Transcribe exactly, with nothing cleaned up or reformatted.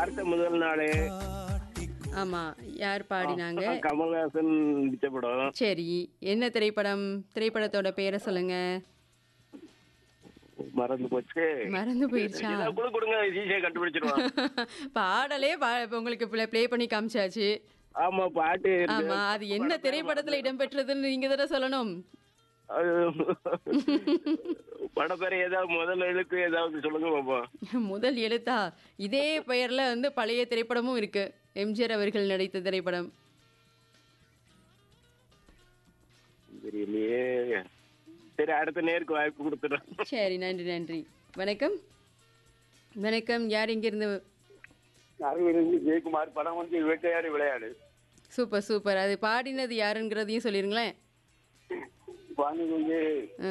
பார்த்த முதல் நாளே. ஆமா. யார் பாடினாங்க? கமல்ஹாசன் நடிச்ச படம். சரி. என்ன திரைப்படம்? திரைப்படத்தோட பேரை சொல்லுங்க. மறந்து போச்சு. மறந்து போயிருச்சா? ஏதாவது குழு கொடுங்க, ஈஸியா கண்டுபிடிச்சிருவான். பாடலே பா உங்களுக்கு ப்ளே பண்ணி காமிச்சாச்சு. ஆமா, பாட்டு இருக்கு. ஆமா. அது என்ன திரைப்படத்துல இடம்பெற்றதுன்னு நீங்க தானே சொல்லணும். அது பட பேரை ஏதாவது முதல் எழுத்து ஏதாவது சொல்லுங்க பாப்போம். முதல் எழுத்தா? இதே பெயர்ல வந்து பழைய திரைப்படமும் இருக்கு. எம்ஜிஆர் அவர்கள் நடித்த திரைப்படம். தெரியலையே. சரி, அடுத்த நேருக்கு வாய்ப்பு கொடுத்துறேன். சரி, நன்றி நன்றி. வணக்கம். வணக்கம். யார் இங்கிருந்து? அறுபது ஜெயக்குமார். படம் வந்து வேட்டையாடி விளையாடு. Super super. அது பாடினது யாருங்கிறதையும் சொல்லிருங்களேன். பானு வந்து